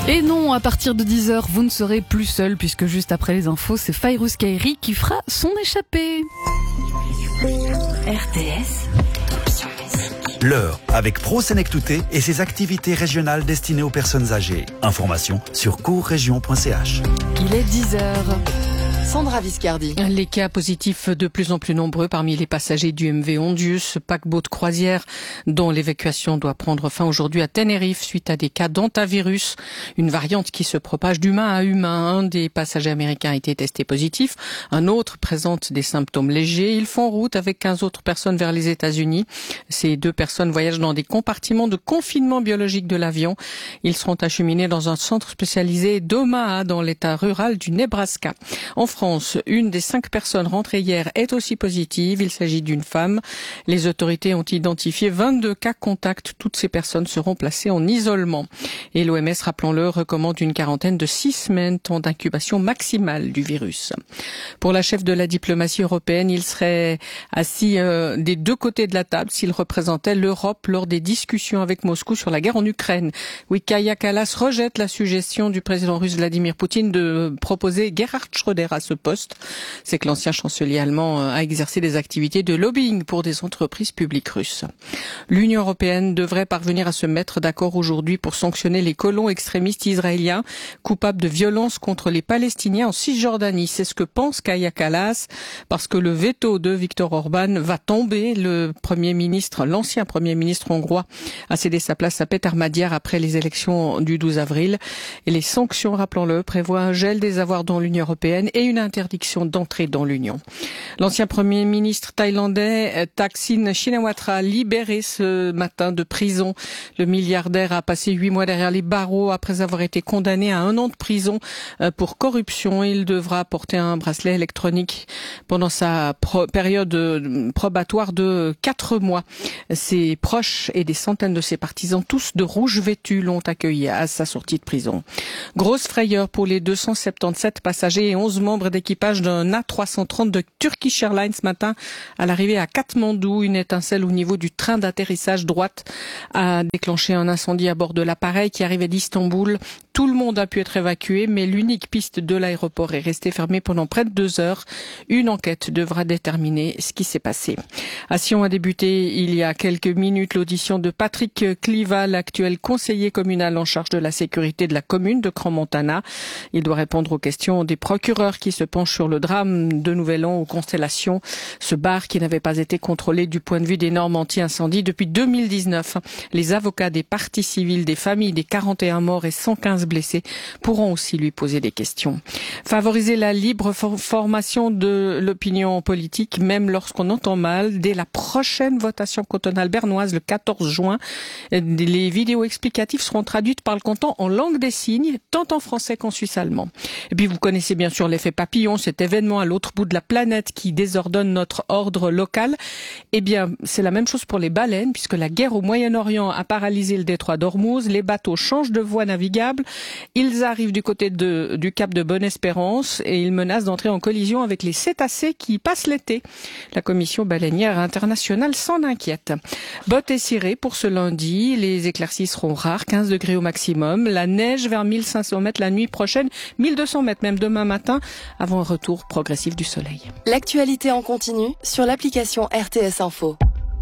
Et non, à partir de 10h, vous ne serez plus seul puisque juste après les infos, c'est Fayrouz Kairi qui fera son échappée. RTS, option musique. L'heure avec Pro Senectouté et ses activités régionales destinées aux personnes âgées. Information sur courregion.ch. Il est 10h. Sandra Viscardi. Les cas positifs de plus en plus nombreux parmi les passagers du MV Ondius, paquebot de croisière dont l'évacuation doit prendre fin aujourd'hui à Tenerife suite à des cas d'hantavirus, une variante qui se propage d'humain à humain. Un des passagers américains a été testé positif, un autre présente des symptômes légers. Ils font route avec 15 autres personnes vers les États-Unis. Ces 2 personnes voyagent dans des compartiments de confinement biologique de l'avion. Ils seront acheminés dans un centre spécialisé d'Omaha dans l'état rural du Nebraska. En France, une des 5 personnes rentrées hier est aussi positive. Il s'agit d'une femme. Les autorités ont identifié 22 cas contacts. Toutes ces personnes seront placées en isolement. Et l'OMS, rappelons-le, recommande une quarantaine de 6 semaines, temps d'incubation maximale du virus. Pour la chef de la diplomatie européenne, il serait assis des 2 côtés de la table s'il représentait l'Europe lors des discussions avec Moscou sur la guerre en Ukraine. Oui, Kaja Kallas rejette la suggestion du président russe Vladimir Poutine de proposer Gerhard Schröder à ce poste. C'est que l'ancien chancelier allemand a exercé des activités de lobbying pour des entreprises publiques russes. L'Union européenne devrait parvenir à se mettre d'accord aujourd'hui pour sanctionner les colons extrémistes israéliens coupables de violences contre les Palestiniens en Cisjordanie. C'est ce que pense Kaja Kallas, parce que le veto de Viktor Orban va tomber. L'ancien Premier ministre hongrois a cédé sa place à Péter Magyar après les élections du 12 avril. Et les sanctions, rappelons-le, prévoient un gel des avoirs dans l'Union européenne et une interdiction d'entrer dans l'Union. L'ancien Premier ministre thaïlandais Thaksin Shinawatra, libéré ce matin de prison. Le milliardaire a passé 8 mois derrière les barreaux après avoir été condamné à 1 an de prison pour corruption. Il devra porter un bracelet électronique pendant sa période probatoire de 4 mois. Ses proches et des centaines de ses partisans, tous de rouge vêtus, l'ont accueilli à sa sortie de prison. Grosse frayeur pour les 277 passagers et 11 membres d'équipage d'un A330 de Turkish Airlines ce matin à l'arrivée à Katmandou. Une étincelle au niveau du train d'atterrissage droite a déclenché un incendie à bord de l'appareil qui arrivait d'Istanbul. Tout le monde a pu être évacué, mais l'unique piste de l'aéroport est restée fermée pendant près de 2 heures. Une enquête devra déterminer ce qui s'est passé. À Sion a débuté il y a quelques minutes l'audition de Patrick Cliva, l'actuel conseiller communal en charge de la sécurité de la commune de Crans-Montana. Il doit répondre aux questions des procureurs qui se penchent sur le drame de Nouvel-An aux Constellations. Ce bar qui n'avait pas été contrôlé du point de vue des normes anti-incendie depuis 2019. Les avocats des parties civiles, des familles des 41 morts et 115 blessés pourront aussi lui poser des questions. Favoriser la libre formation de l'opinion politique, même lorsqu'on entend mal. Dès la prochaine votation cantonale bernoise, le 14 juin, les vidéos explicatives seront traduites par le canton en langue des signes, tant en français qu'en suisse allemand. Et puis vous connaissez bien sûr l'effet papillon, cet événement à l'autre bout de la planète qui désordonne notre ordre local. Eh bien, c'est la même chose pour les baleines, puisque la guerre au Moyen-Orient a paralysé le détroit d'Ormuz. Les bateaux changent de voie navigable. Ils arrivent du côté du cap de Bonne-Espérance et ils menacent d'entrer en collision avec les cétacés qui passent l'été. La commission baleinière internationale s'en inquiète. Bottes et cirés pour ce lundi. Les éclaircies seront rares, 15 degrés au maximum. La neige vers 1500 mètres la nuit prochaine, 1200 mètres même demain matin, avant un retour progressif du soleil. L'actualité en continu sur l'application RTS Info.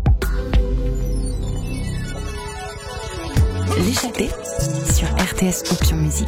L'échappée sur RTS Option Musique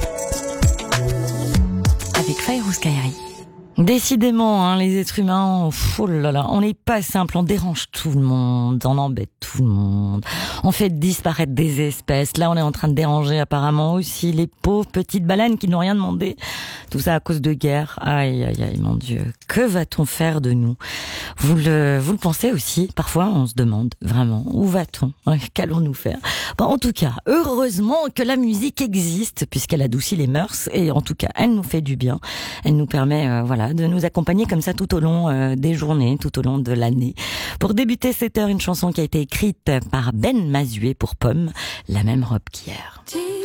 avec Fayrouz Kairi. Décidément, les êtres humains, oh là là, on n'est pas simple, on dérange tout le monde, on embête tout le monde, on fait disparaître des espèces. Là, on est en train de déranger apparemment aussi les pauvres petites baleines qui n'ont rien demandé. Tout ça à cause de guerre. Aïe, aïe, aïe, mon Dieu. Que va-t-on faire de nous? Vous le pensez aussi? Parfois, on se demande vraiment, où va-t-on? Qu'allons-nous faire? Bon, en tout cas, heureusement que la musique existe, puisqu'elle adoucit les mœurs, et en tout cas, elle nous fait du bien. Elle nous permet, de nous accompagner comme ça tout au long des journées, tout au long de l'année. Pour débuter cette heure, une chanson qui a été écrite par Ben Mazué pour Pomme, La même robe qu'hier.